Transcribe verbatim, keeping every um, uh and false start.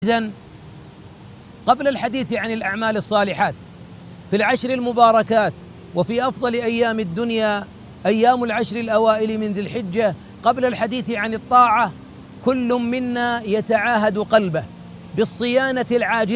إذن قبل الحديث عن الأعمال الصالحات في العشر المباركات وفي أفضل أيام الدنيا أيام العشر الأوائل من ذي الحجة، قبل الحديث عن الطاعة كل منا يتعاهد قلبه بالصيانة العاجلة